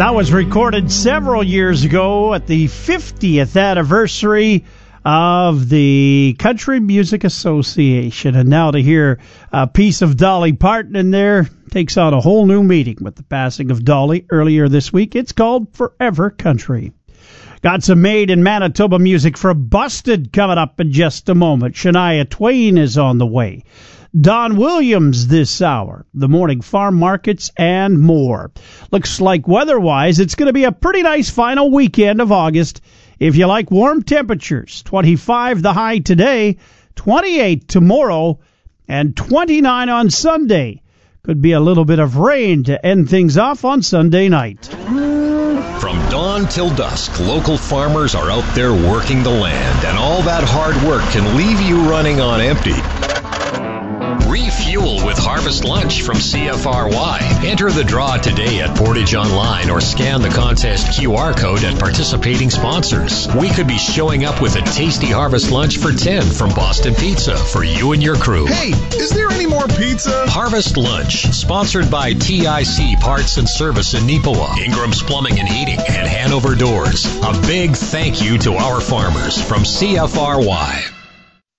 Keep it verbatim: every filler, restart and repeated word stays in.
That was recorded several years ago at the fiftieth anniversary of the Country Music Association. And now to hear a piece of Dolly Parton in there takes on a whole new meaning with the passing of Dolly earlier this week. It's called Forever Country. Got some made in Manitoba music for Busted coming up in just a moment. Shania Twain is on the way. Don Williams this hour, the morning farm markets, and more. Looks like weather-wise, it's going to be a pretty nice final weekend of August. If you like warm temperatures, twenty-five the high today, twenty-eight tomorrow, and twenty-nine on Sunday. Could be a little bit of rain to end things off on Sunday night. From dawn till dusk, local farmers are out there working the land, and all that hard work can leave you running on empty. Refuel with Harvest Lunch from C F R Y. Enter the draw today at Portage Online or scan the contest Q R code at participating sponsors. We could be showing up with a tasty Harvest Lunch for ten from Boston Pizza for you and your crew. Hey, is there any more pizza? Harvest Lunch, sponsored by T I C Parts and Service in Neepawa, Ingram's Plumbing and Heating, and Hanover Doors. A big thank you to our farmers from C F R Y.